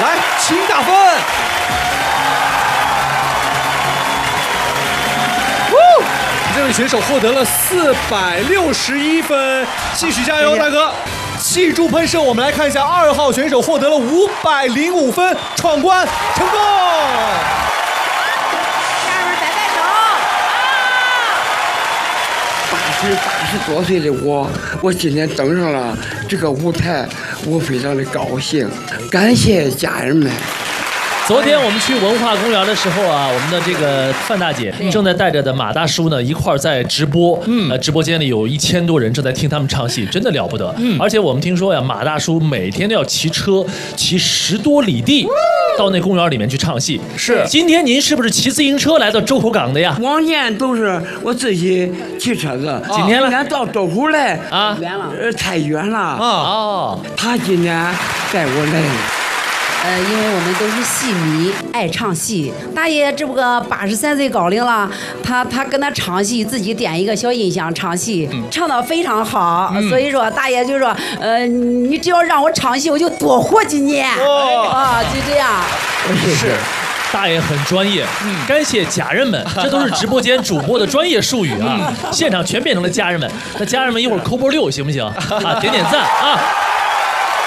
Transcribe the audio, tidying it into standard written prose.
来，请打分。这位选手获得了461分，继续加油，大哥！记住喷射，我们来看一下2号选手获得了505分，闯关成功。 家人们摆摆手。 80多岁的我今天登上了这个舞台，我非常的高兴，感谢家人们。 昨天我们去文化公园的时候啊，我们的这个范大姐正在带着的马大叔呢一块儿在直播，直播间里有1000多人正在听他们唱戏，真的了不得。而且我们听说呀，马大叔每天都要骑车骑10多里地到那公园里面去唱戏。 是， 今天您是不是骑自行车来到周口港的呀？ 往年都是我自己骑车子， 今天呢？ 到周口来啊， 远了， 太远了啊。 哦， 他今天带我来了。 因为我们都是戏迷，爱唱戏。大爷只不过83岁高龄了，他跟他唱戏，自己点一个小音箱唱戏，唱得非常好。所以说大爷就说，你只要让我唱戏，我就多活几年。啊，就这样。 是。大爷很专业，感谢家人们，这都是直播间主播的专业术语啊！现场全变成了家人们，那家人们一会儿扣波6行不行？啊，点点赞啊！